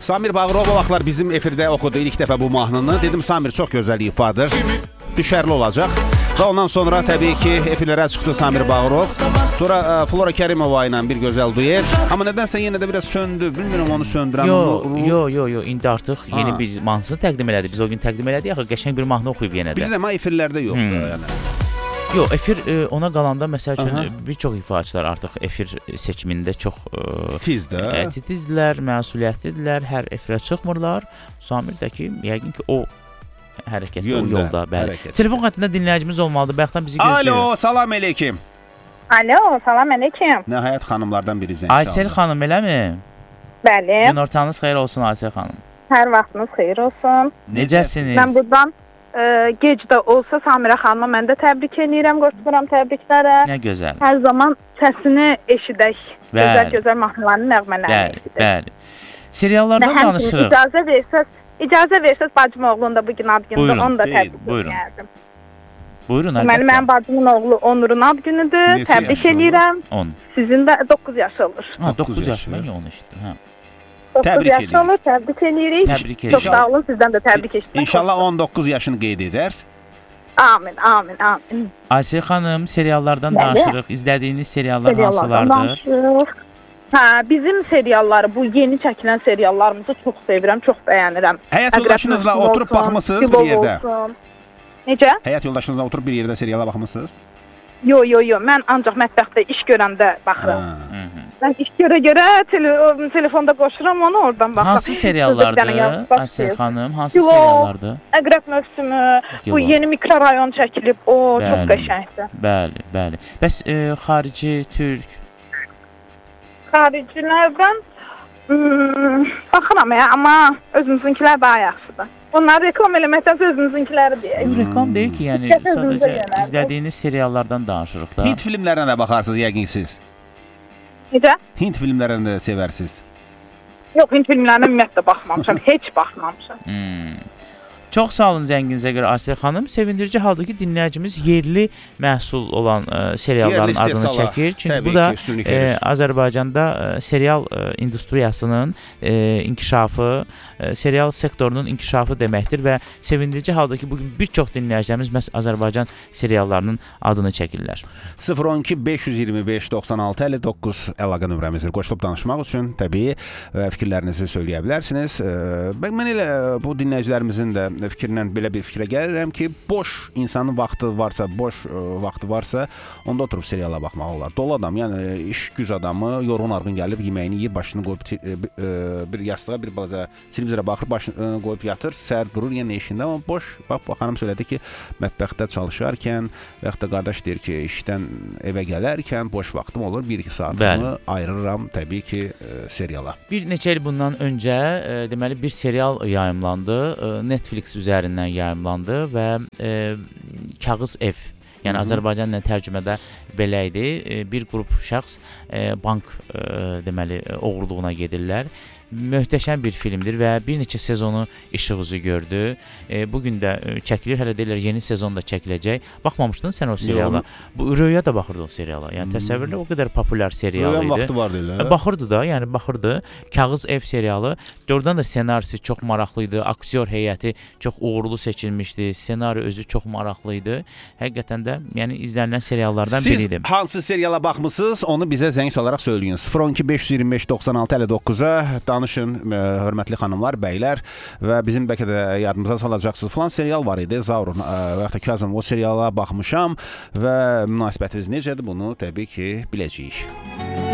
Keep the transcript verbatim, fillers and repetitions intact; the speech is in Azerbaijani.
Samir Bağırov o vaxtlar bizim efirdə oxudu ilk dəfə bu mahnını. Dedim Samir çox gözəl ifadır, düşərli olacaq. Və ondan sonra təbii ki efirlərə çıxdı Samir Bağırov. Sonra ə, Flora Kərimova ilə bir gözəl duyet. Amma nədənsə yenə də biraz söndü. Bilmirəm onu söndürən. Yo, onu... yo, yo, yo. İndi artıq yeni ha. bir mahnısını təqdim elədi. Biz o gün təqdim elədik. Axı qəşəng bir mahnı oxuyub yenə də. Bilirəm, amma efirlərdə yoxdur hmm. yəni. Yox, efir e, ona qalanda məsəl üçün bir çox ifaçılar artıq efir seçimində çox tizdir. E, titizdirlər, məsuliyyətlidirlər, hər efirə çıxmırlar. Samir də ki, yəqin ki o hərəkətdə, Yöndə, o yolda, bəli. Hərəkət. Telefon xəttində dinləyicimiz olmalıdır. Bəxtən bizi gözləyir. Alo, salam əleykum. Alo, salam əleykum. Nəhayət xanımlardan biri zəng çaldı. Aysel xanım, eləmi? Bəli. Günortanız xeyir olsun Aysel xanım. Hər vaxtınız xeyir olsun. Necəsiniz? Mən buradan e, gec də olsa Samirə xanıma mən də təbrik edirəm, qoşuluram təbriklərə. Nə gözəl. Hər zaman səsini eşidək. Gözəl-gözəl mahnılarını, nəğmələrini eşidək. Bəli. Seriallardan danışırıq. İcazə versəz, icazə versəz bacım oğlunun da bu gün ad günüdür, onu da təbrik edirəm. Buyurun, əlbəttə. Mənim mənim bacımın oğlu Onurun ad günüdür, təbrik edirəm. on. Sizin də doqquz yaş olur. Ha, doqquz yaş, mən onu eşitdim, hə. doqquz yaş olur, təbrik edirik. Təbrik edirik. Çox sağ olun, sizdən də təbrik eşitdim. İnşallah on doqquz yaşını qeyd edər. Amin, amin, amin. Aysel xanım, seriallardan danışırıq. İzlədiyiniz seriallar hansılardır? Hə, bizim serialları, bu yeni çəkilən seriallarımızı çox sevirəm, çox bəyənirəm. Həyat yoldaşınızla oturub baxmısınız bir yerdə? Necə? Həyat yoldaşınızla oturub bir yerdə seriala baxmısınız? Yo, yo, yo, mən ancaq mətbəxdə iş görəndə baxıram. Mən iş görə-görə tele telefonda qoşuram onu, oradan baxıram. Hansı seriallardır Aysel xanım? Hansı seriallardır? Əqrəb mövsümü, bu yeni mikrorayon çəkilib, o bəli, çox qəşəngdir. Bəli, bəli. Bəs e, xarici, türk? Xaricilərdən hmm, baxıram ya, amma özümüzünkilər daha yaxşıdır. Onlar reklam eləməkdən özümüzünkiləri deyək. Bu reklam deyil ki, yəni sadəcə izlədiyiniz seriallardan danışırıq da. Hint filmlərinə də baxarsınız yəqin siz. Necə? Hint filmlərini də sevərsiniz. Yox, Hint filmlərinə ümumiyyətlə baxmamışam, heç baxmamışam. Hmm. Çox sağ olun zənginizə görə Aysel xanım. Sevindirici halda ki, dinləyicimiz yerli məhsul olan e, serialların yerli adını çəkir. Çünki bu da e, Azərbaycanda e, serial e, industriyasının e, inkişafı, e, serial sektorunun inkişafı deməkdir və sevindirici halda ki, bugün bir çox dinləyicilərimiz məhz Azərbaycan seriallarının adını çəkirlər. sıfır on iki beş yüz iyirmi beş doxsan altı əlli doqquz əlaqə nömrəmizdir. Qoşulub danışmaq üçün təbii fikirlərinizi söyləyə bilərsiniz. Mən elə bu dinləyicilərimizin də fikrindən belə bir fikrə gəlirəm ki, boş insanın vaxtı varsa, boş ə, vaxtı varsa, onda oturub seriala baxmaq olar. Dolu adam, yəni iş güz adamı, yorğun arğın gəlib, yeməyini yeyir, başını qoyub ə, bir yastığa, bir balaca televizora baxır, başını ə, qoyub yatır, səhər durur, yenə işində, amma boş. Bax, bax xanım söylədi ki, mətbəxdə çalışarkən və yaxud da qardaş deyir ki, işdən evə gələrkən boş vaxtım olur, bir iki saatımı ayırıram təbii ki, ə, seriala. Bir neçə il bundan öncə ə, deməli bir serial yayımlandı, ə, Netflix üzərindən yayımlandı və e, Kağız ev, yəni Azərbaycanla tərcümədə belə idi. E, bir qrup şəxs e, bank e, deməli oğurluğuna gedirlər. Möhtəşəm bir filmdir və bir neçə sezonu işıq üzü gördü. E, bugün də e, çəkilir, hələ deyirlər yeni sezon da çəkiləcək. Baxmamışdın sən o seriala? Bu Röya da baxırdı o seriala. Yəni hmm. təsəvvürlə o qədər populyar serial idi. Vaxtı var deyirlər. Baxırdı da, yəni baxırdı. Kağız ev serialı. Oradan da ssenarisi çox maraqlı idi. Aktyor heyəti çox uğurlu seçilmişdi. Ssenari özü çox maraqlı idi. Həqiqətən də yəni izlənilən seriallardan Siz biriydi. Siz hansı seriala baxmısınız? Onu bizə zəng çalaraq söyləyin. sıfır on iki beş yüz iyirmi beş doxsan altı əlli doqquza danışın, hörmətli xanımlar, bəylər və bizim bəlkə də yadımıza salacaqsınız. Falan serial var idi, Zaurun və yaxud da Kazım, o seriala baxmışam və münasibətiniz necədir, bunu təbii ki biləcəyik.